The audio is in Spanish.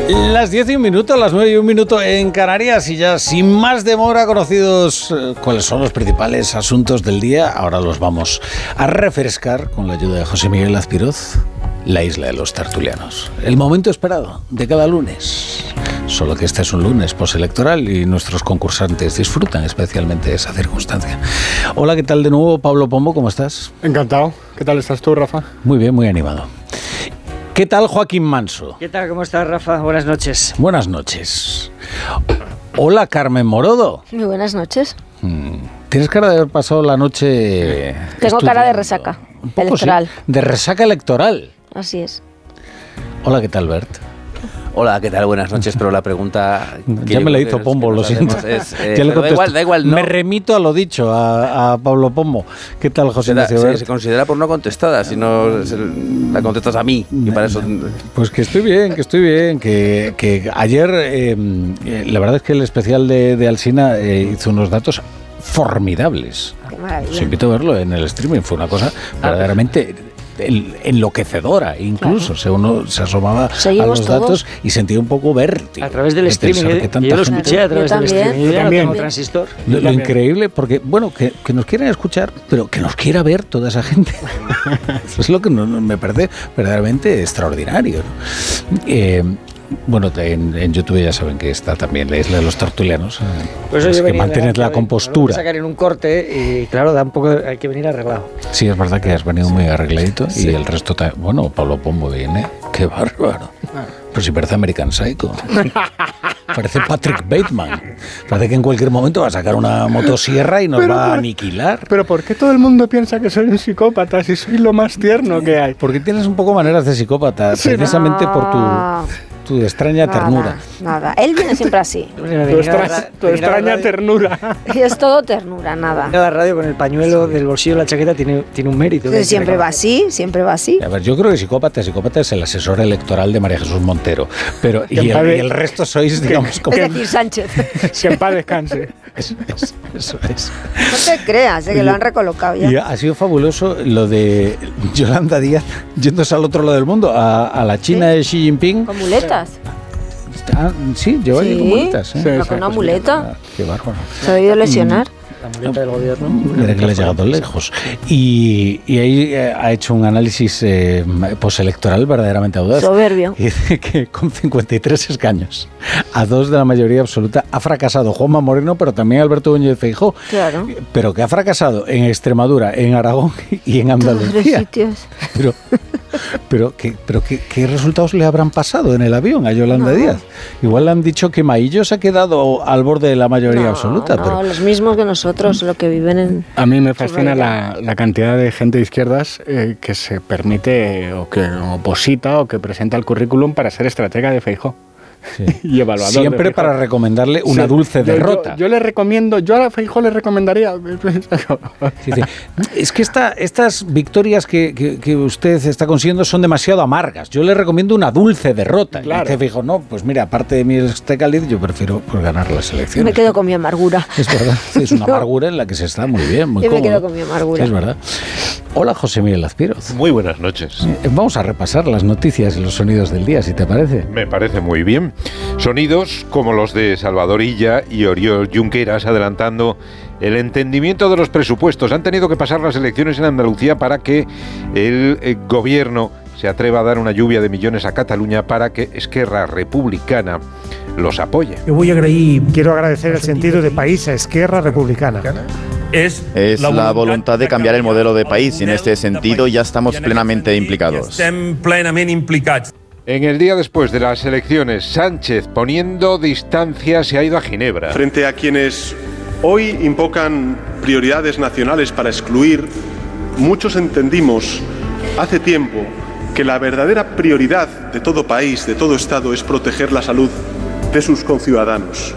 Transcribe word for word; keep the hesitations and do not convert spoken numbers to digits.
Las diez y un minuto, las nueve y un minuto en Canarias, y ya sin más demora conocidos eh, cuáles son los principales asuntos del día. Ahora los vamos a refrescar con la ayuda de José Miguel Azpiroz. La isla de los tertulianos, el momento esperado de cada lunes. Solo que este es un lunes postelectoral y nuestros concursantes disfrutan especialmente de esa circunstancia. Hola, ¿qué tal de nuevo? Pablo Pombo, ¿cómo estás? Encantado. ¿Qué tal estás tú, Rafa? Muy bien, muy animado. ¿Qué tal Joaquín Manso? ¿Qué tal? ¿Cómo estás, Rafa? Buenas noches. Buenas noches. Hola, Carmen Morodo. Muy buenas noches. Hmm. Tienes cara de haber pasado la noche... Tengo estudiando. Cara de resaca Un poco, electoral. Sí, de resaca electoral. Así es. Hola, ¿qué tal, Bert? Hola, ¿qué tal? Buenas noches, pero la pregunta... Ya me la hizo Pombo, lo siento. Es, eh, ya le da igual, da igual, no. Me remito a lo dicho, a, a Pablo Pombo. ¿Qué tal, José se, da, Ignacio se, Bert? se considera por no contestada, si no se, la contestas a mí, y para eso... Pues que estoy bien, que estoy bien, que, que ayer, eh, la verdad es que el especial de, de Alsina eh, hizo unos datos formidables. Qué maravilla. Os invito a verlo en el streaming, fue una cosa verdaderamente... enloquecedora, incluso. Claro. O sea, uno se asomaba Seguimos a los todos. datos y sentía un poco vértigo. A través del streaming, ¿eh? Yo lo escuché a través Yo del también. streaming. Yo, Yo ya no también. tengo transistor. Lo, lo increíble, porque, bueno, que, que nos quieran escuchar, pero que nos quiera ver toda esa gente. Eso es lo que no, no, me parece verdaderamente extraordinario, ¿no? Eh, Bueno, en, en YouTube ya saben que está también la isla de los tertulianos. Pues es yo que venía mantener la compostura. sacar en un corte y claro, da un poco, hay que venir arreglado. Sí, es verdad que has venido muy arregladito Sí. y el resto también. Bueno, Pablo Pombo viene. Qué bárbaro. Pero si parece American Psycho. Parece Patrick Bateman. Parece que en cualquier momento va a sacar una motosierra y nos Pero va a por- aniquilar. Pero ¿por qué todo el mundo piensa que soy un psicópata si soy lo más tierno que hay? Porque tienes un poco maneras de psicópata, Sí, precisamente por tu, No, tu extraña nada, ternura. Nada, él viene siempre así. Tu, extra- tu extraña ternura. Y es todo ternura, nada. La radio con el pañuelo del bolsillo de la chaqueta tiene, tiene un mérito. Entonces, siempre va así, siempre va así. A ver, yo creo que psicópata, psicópata es el asesor electoral de María Jesús Montero. Pero, y, el, y el resto sois, digamos, como... Es decir, Sánchez. Que en paz descanse. Eso es. Eso es. No te creas, eh, que lo han recolocado ya. Y ha sido fabuloso lo de Yolanda Díaz yéndose al otro lado del mundo, a, a la China Sí. de Xi Jinping. Con muletas. Ah, sí, lleva Sí, ahí con muletas. ¿eh? sí, Pero con una muleta. Ah, qué bárbaro. Se ha debido lesionar. La muleta del gobierno. Mira que le ha llegado lejos. Y, y ahí eh, ha hecho un análisis eh, postelectoral verdaderamente audaz. Soberbio. Y dice que con cincuenta y tres escaños, a dos de la mayoría absoluta, ha fracasado Juanma Moreno, pero también Alberto Núñez Feijóo. Claro. Pero que ha fracasado en Extremadura, en Aragón y en Todos los Andalucía. sitios. Pero, pero, ¿qué, pero qué, ¿qué resultados le habrán pasado en el avión a Yolanda No. Díaz? Igual le han dicho que Maillo se ha quedado al borde de la mayoría No, absoluta. no, pero los mismos que nosotros, lo que viven en... A mí me fascina realidad. la, la cantidad de gente de izquierdas eh, que se permite o que oposita o que presenta el currículum para ser estratega de Feijóo. sí. Y evaluador de Siempre Feijóo. para recomendarle una Sí, dulce yo- derrota. Yo, yo le recomiendo, yo a Feijóo le recomendaría... Sí, sí. Es que esta, estas victorias que, que, que usted está consiguiendo son demasiado amargas. Yo le recomiendo una dulce derrota. Claro. Y usted dijo, no, pues mira, aparte de mi este cáliz, yo prefiero pues, ganar las elecciones. Me quedo con mi amargura. Es verdad, es una amargura en la que se está muy bien, muy Yo me cómodo. quedo con mi amargura. Es verdad. Hola, José Miguel Azpiroz. Muy buenas noches. Eh, Vamos a repasar las noticias y los sonidos del día, si te parece. Me parece muy bien. Sonidos como los de Salvador Illa y Oriol Junqueras adelantando el entendimiento de los presupuestos. Han tenido que pasar las elecciones en Andalucía para que el eh, gobierno se atreva a dar una lluvia de millones a Cataluña para que Esquerra Republicana los apoye. Yo voy a agrair, quiero agradecer el sentido de país a Esquerra Republicana. Es, Es la voluntad de cambiar el modelo de país y en este sentido ya estamos plenamente implicados. plenamente implicados. En el día después de las elecciones, Sánchez, poniendo distancia, se ha ido a Ginebra. Frente a quienes hoy invocan prioridades nacionales para excluir, muchos entendimos hace tiempo que la verdadera prioridad de todo país, de todo Estado, es proteger la salud de sus conciudadanos.